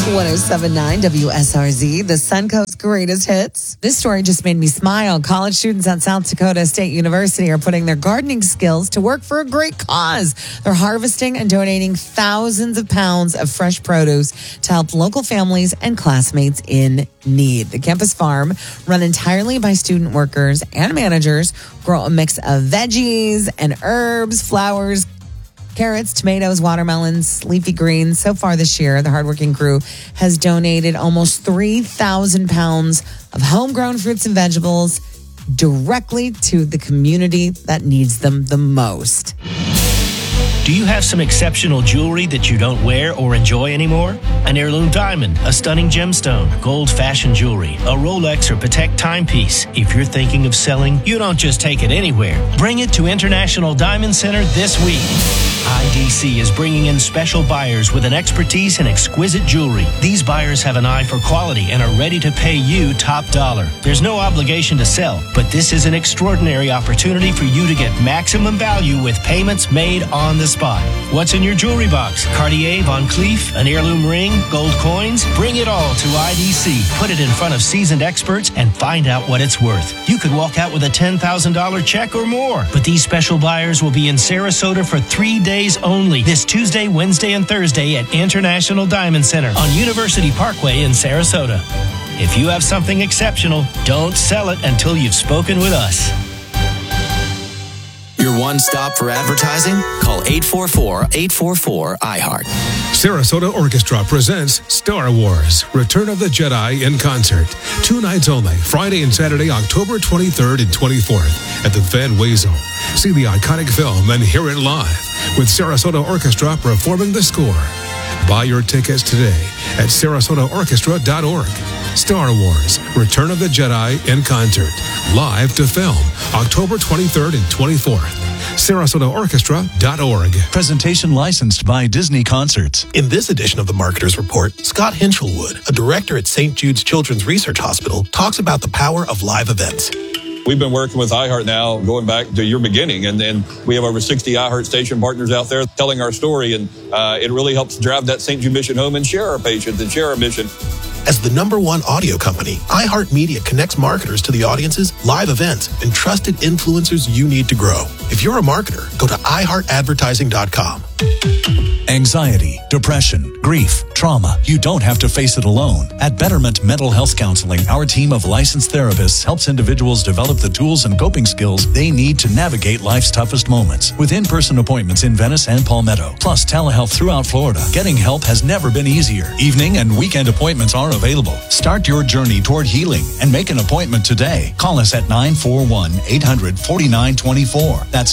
1079 WSRZ, the Suncoast greatest hits. This story just made me smile. College students at South Dakota State University are putting their gardening skills to work for a great cause. They're harvesting and donating thousands of pounds of fresh produce to help local families and classmates in need. The campus farm, run entirely by student workers and managers, grow a mix of veggies and herbs, flowers, carrots, tomatoes, watermelons, leafy greens. So far this year, the hardworking crew has donated almost 3,000 pounds of homegrown fruits and vegetables directly to the community that needs them the most. Do you have some exceptional jewelry that you don't wear or enjoy anymore? An heirloom diamond, a stunning gemstone, gold fashion jewelry, a Rolex or Patek timepiece. If you're thinking of selling, you don't just take it anywhere. Bring it to International Diamond Center this week. IDC is bringing in special buyers with an expertise in exquisite jewelry. These buyers have an eye for quality and are ready to pay you top dollar. There's no obligation to sell, but this is an extraordinary opportunity for you to get maximum value with payments made on the spot. What's in your jewelry box? Cartier, Van Cleef, an heirloom ring, gold coins? Bring it all to IDC. Put it in front of seasoned experts and find out what it's worth. You could walk out with a $10,000 check or more. But these special buyers will be in Sarasota for 3 days only, this Tuesday, Wednesday, and Thursday at International Diamond Center on University Parkway in Sarasota. If you have something exceptional, don't sell it until you've spoken with us. Your one stop for advertising? Call 844-844-iHeart. Sarasota Orchestra presents Star Wars, Return of the Jedi in concert. 2 nights only, Friday and Saturday, October 23rd and 24th at the Van Wezel. See the iconic film and hear it live with Sarasota Orchestra performing the score. Buy your tickets today at sarasotaorchestra.org. Star Wars, Return of the Jedi in concert. Live to film, October 23rd and 24th. sarasotaorchestra.org. Presentation licensed by Disney Concerts. In this edition of the Marketer's Report, Scott Hinchelwood, a director at St. Jude's Children's Research Hospital, talks about the power of live events. We've been working with iHeart now going back to your beginning, and we have over 60 iHeart station partners out there telling our story, and it really helps drive that St. Jude mission home and share our patients and share our mission. As the #1 audio company, iHeartMedia connects marketers to the audiences, live events, and trusted influencers you need to grow. If you're a marketer, go to iHeartAdvertising.com. Anxiety, depression, grief, trauma. You don't have to face it alone. At Betterment Mental Health Counseling, our team of licensed therapists helps individuals develop the tools and coping skills they need to navigate life's toughest moments. With in-person appointments in Venice and Palmetto, plus telehealth throughout Florida, getting help has never been easier. Evening and weekend appointments are available. Start your journey toward healing and make an appointment today. Call us at 941-800-4924. That's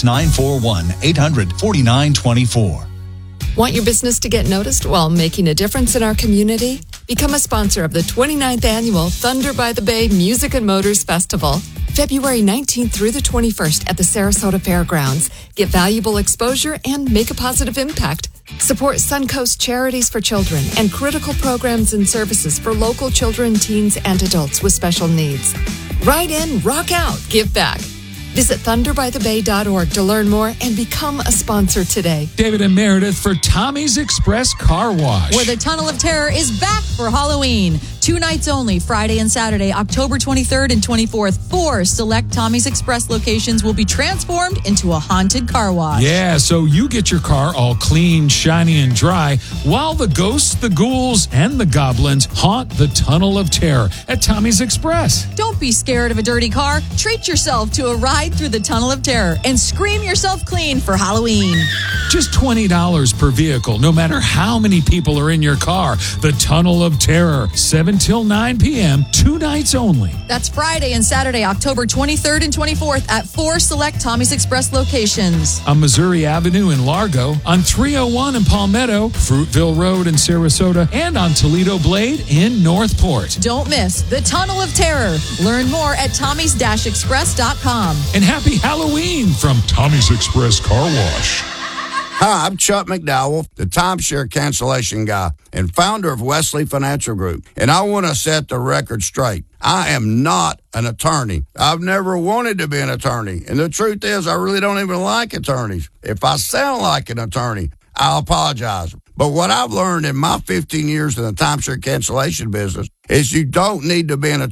941-800-4924. Want your business to get noticed while making a difference in our community? Become a sponsor of the 29th Annual Thunder by the Bay Music and Motors Festival, February 19th through the 21st at the Sarasota Fairgrounds. Get valuable exposure and make a positive impact. Support Suncoast Charities for Children and critical programs and services for local children, teens, and adults with special needs. Ride in, rock out, give back. Visit thunderbythebay.org to learn more and become a sponsor today. David and Meredith for Tommy's Express Car Wash, where the Tunnel of Terror is back for Halloween. 2 nights only, Friday and Saturday, October 23rd and 24th. 4 select Tommy's Express locations will be transformed into a haunted car wash. Yeah, so you get your car all clean, shiny, and dry, while the ghosts, the ghouls, and the goblins haunt the Tunnel of Terror at Tommy's Express. Don't be scared of a dirty car. Treat yourself to a ride through the Tunnel of Terror and scream yourself clean for Halloween. Just $20 per vehicle, no matter how many people are in your car. The Tunnel of Terror, 7 till 9 p.m., 2 nights only. That's Friday and Saturday, October 23rd and 24th at 4 select Tommy's Express locations. On Missouri Avenue in Largo, on 301 in Palmetto, Fruitville Road in Sarasota, and on Toledo Blade in Northport. Don't miss the Tunnel of Terror. Learn more at tommys-express.com. And happy Halloween from Tommy's Express Car Wash. Hi, I'm Chuck McDowell, the timeshare cancellation guy and founder of Wesley Financial Group. And I want to set the record straight. I am not an attorney. I've never wanted to be an attorney. And the truth is, I really don't even like attorneys. If I sound like an attorney, I'll apologize. But what I've learned in my 15 years in the timeshare cancellation business is you don't need to be an